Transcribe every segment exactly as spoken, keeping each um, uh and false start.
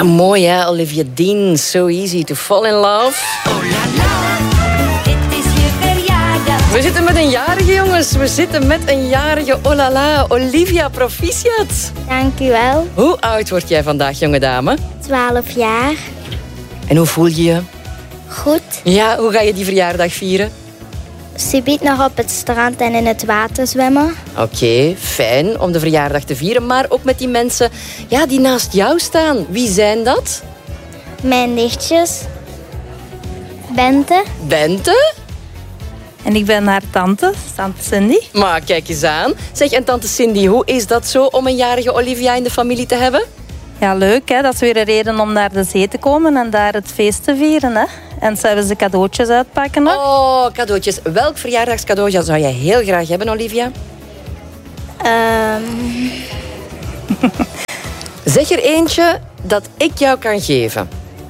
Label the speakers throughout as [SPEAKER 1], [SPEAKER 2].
[SPEAKER 1] Ja, mooi hè, Olivia Dean. So easy to fall in love.
[SPEAKER 2] Oh la la, dit is je verjaardag.
[SPEAKER 1] We zitten met een jarige, jongens. We zitten met een jarige. Oh la la, Olivia, proficiat.
[SPEAKER 3] Dank u wel.
[SPEAKER 1] Hoe oud word jij vandaag, jonge dame?
[SPEAKER 3] twaalf jaar.
[SPEAKER 1] En hoe voel je je?
[SPEAKER 3] Goed.
[SPEAKER 1] Ja, hoe ga je die verjaardag vieren?
[SPEAKER 3] Subiet nog op het strand en in het water zwemmen.
[SPEAKER 1] Oké, okay, fijn om de verjaardag te vieren. Maar ook met die mensen ja, die naast jou staan. Wie zijn dat?
[SPEAKER 3] Mijn nichtjes. Bente.
[SPEAKER 1] Bente?
[SPEAKER 4] En ik ben haar tante, tante Cindy.
[SPEAKER 1] Maar kijk eens aan. Zeg, en tante Cindy, hoe is dat zo om een jarige Olivia in de familie te hebben?
[SPEAKER 4] Ja, leuk hè. Dat is weer een reden om naar de zee te komen en daar het feest te vieren hè. En ze hebben ze cadeautjes uitpakken nog.
[SPEAKER 1] Oh, cadeautjes. Welk verjaardagscadeau zou jij heel graag hebben, Olivia?
[SPEAKER 3] Um...
[SPEAKER 1] Zeg er eentje dat ik jou kan geven.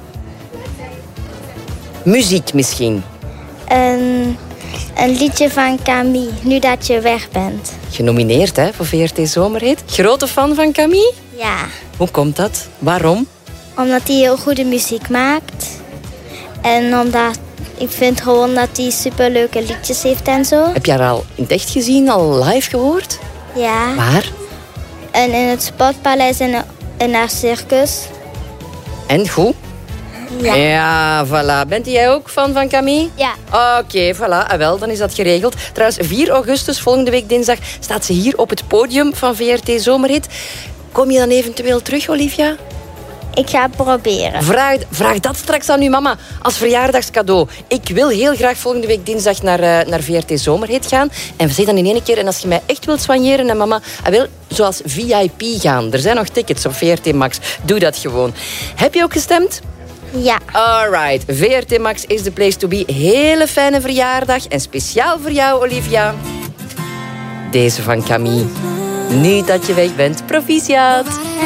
[SPEAKER 1] Muziek misschien.
[SPEAKER 3] Een, een liedje van Camille, nu dat je weg bent.
[SPEAKER 1] Genomineerd hè, voor V R T Zomerhit. Grote fan van Camille?
[SPEAKER 3] Ja.
[SPEAKER 1] Hoe komt dat? Waarom?
[SPEAKER 3] Omdat hij heel goede muziek maakt. En omdat ik vind gewoon dat hij superleuke liedjes heeft en zo.
[SPEAKER 1] Heb je haar al in het echt gezien, al live gehoord?
[SPEAKER 3] Ja.
[SPEAKER 1] Waar?
[SPEAKER 3] En in het Sportpaleis en in haar circus.
[SPEAKER 1] En goed?
[SPEAKER 3] Ja.
[SPEAKER 1] Ja, voilà. Bent jij ook fan van Camille?
[SPEAKER 3] Ja.
[SPEAKER 1] Oké, okay, voilà. Ah, wel, dan is dat geregeld. Trouwens, vier augustus, volgende week dinsdag, staat ze hier op het podium van V R T Zomerhit. Kom je dan eventueel terug, Olivia?
[SPEAKER 3] Ik ga het proberen.
[SPEAKER 1] Vraag, vraag dat straks aan uw mama als verjaardagscadeau. Ik wil heel graag volgende week dinsdag naar, uh, naar V R T Zomerhit gaan. En zeg dan in één keer, en als je mij echt wilt soigneren, en mama, hij wil zoals V I P gaan. Er zijn nog tickets op V R T Max. Doe dat gewoon. Heb je ook gestemd?
[SPEAKER 3] Ja.
[SPEAKER 1] Alright, V R T Max is the place to be. Hele fijne verjaardag. En speciaal voor jou, Olivia, deze van Camille. Nu dat je weg bent, proficiat.